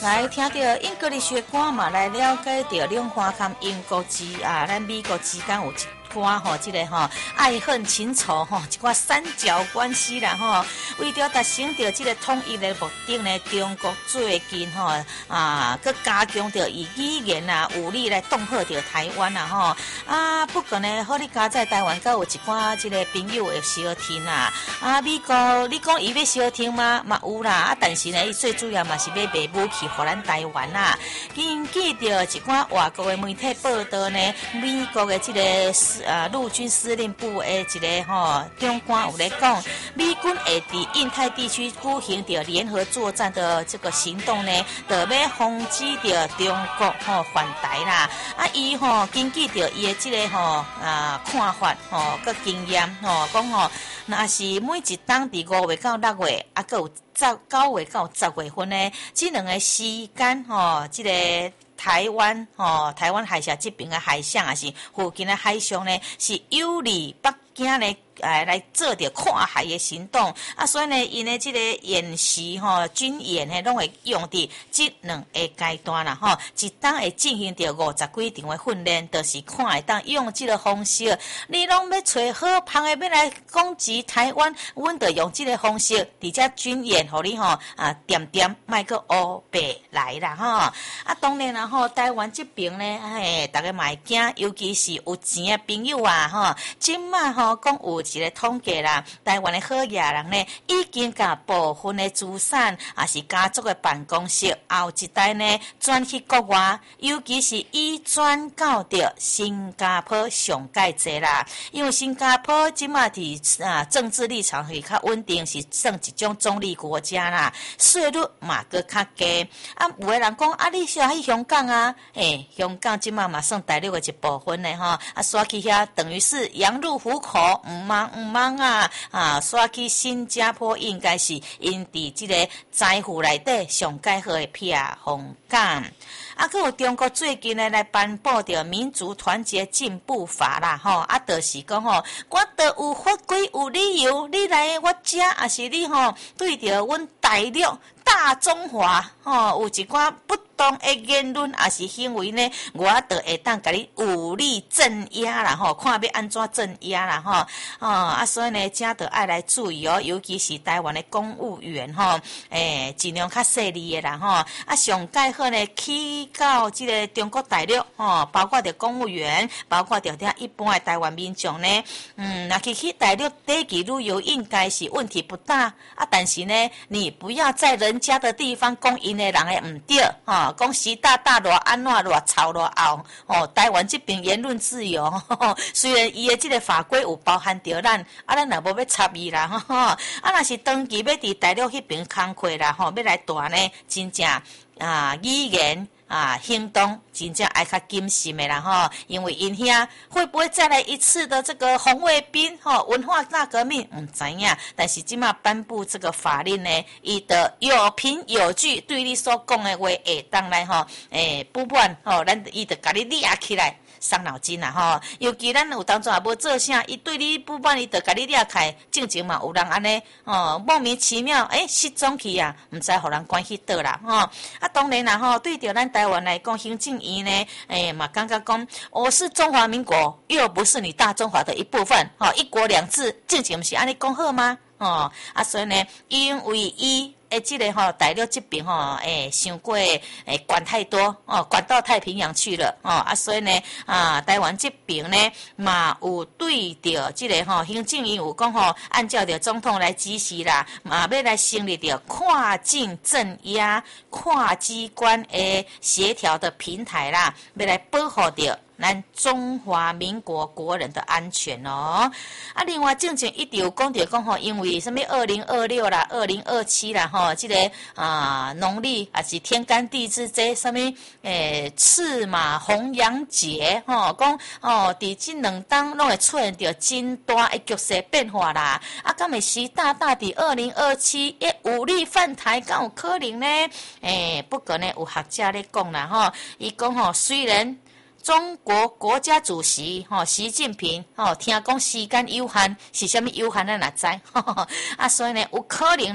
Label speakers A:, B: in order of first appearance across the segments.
A: 来听到英格丽学歌嘛，来了解到两花和英国咱美国之间有一歌吼，这个吼爱恨情仇吼，一寡三角关系啦吼。为着达成着这个统一的目的呢，中国最近吼佮加强着以语言啊武力来恫吓着台湾啦吼。不过呢，好你家在台湾，有一寡这个朋友会小听啦。美国你讲伊要小听吗？嘛有啦。但是呢，伊最主要嘛是要卖武器给咱台湾啦。根据着一寡外国的媒体报道呢，美国的这个陆军司令部的一个长官有咧讲，美军会伫印太地区举行着联合作战的这个行动呢，就要防止着中国反台啦。伊根据着伊的这个看法佮经验讲若是每一档伫5月到6月，佮有9月到10月份呢，这两个时间这个台湾海峡这边的海象也是附近的海象呢，是有利北京呢来做着看海的行动所以呢，因的这个演习军演呢，拢会用伫这两个阶段啦一档会进行着50几场的训练，就是看会当用这个方式，你拢要找好旁的要来攻击台湾，阮就用这个方式，伫遮军演，互你点点莫去乌白来啦当然啦台湾这边呢，大家嘛会惊，尤其是有钱的朋友今麦讲有一个统计啦，台湾的好野人呢，已经甲部分的资产也是家族的办公室，后一代呢转去国外，尤其是已转到着新加坡上界济啦。因为新加坡即马伫政治立场是较稳定，是算一种中立国家啦，税率嘛佫较低。有的人讲你是去香港香港即马嘛算大陆的一部分呢刷去遐等于是羊入虎口，唔忙刷去新加坡应该是因伫即个财富内底上介好的避风港。佫有中国最近呢来颁布着民族团结进步法啦就是讲我都有法规有理由，你来我遮，也是你对着阮大陆大中华有一寡不同的言论也是行为呢，我就会当甲你武力镇压啦看要安怎镇压啦所以呢，真着爱来注意尤其是台湾的公务员尽量较细腻的啦上介好呢去到这个中国大陆包括着公务员，包括着一般的台湾民众呢若去大陆短期旅游应该是问题不大但是呢，你不要在人家的地方讲因的人的唔对讲习大大偌安怎偌吵偌拗台湾这边言论自由虽然伊的这个法规有包含着咱咱若无要插伊啦若是长期要伫大陆迄边工课啦要来住呢，真正语言行动真正爱较谨慎的啦因为因遐会不会再来一次的这个红卫兵文化大革命唔知影，但是即马颁布这个法令呢，伊的有凭有据，对你所讲的话会当来不管咱伊就甲你抓起来伤脑筋啦尤其咱有当初也无做啥，伊对你不满，伊就甲你抓起来，正经嘛有人安尼莫名其妙失踪去唔知互人关去倒啦当然啦对着咱台湾来讲，行政院呢嘛感觉讲我是中华民国，又不是你大中华的一部分一国两制，正经不是安尼讲好吗所以呢，因为伊这个大陆这边伤过管太多管到太平洋去了所以呢台湾这边呢嘛有对着这个行政院有讲按照着总统来指示啦，嘛要来成立着跨境镇压、跨机关的协调的平台啦，要来保护着咱中华民国国人的安全另外正经一直有讲着讲因为什么2026啦、2027啦这个农历也是天干地支这什么赤马红羊节讲伫这两当拢会出现着真大的局势变化啦敢会习大大伫2027武力犯台，敢有可能呢不过呢有学者咧讲啦伊讲虽然中国国家主席习近平听讲时间有限，是啥物有限咱哪知所以呢有可能啦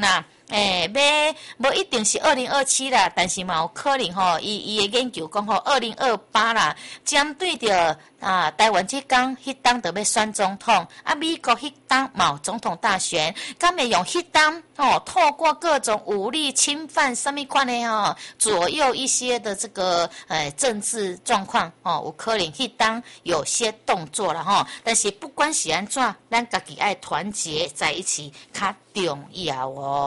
A: 无一定是2027啦，但是嘛有可能吼，伊的研究讲吼2028啦，针对着台湾这天，迄当就要选总统，美国迄当嘛有总统大选，敢会用迄当透过各种武力侵犯什么款的左右一些的这个政治状况有可能迄当有些动作了但是不管是安怎，咱家己爱团结在一起，较重要哦。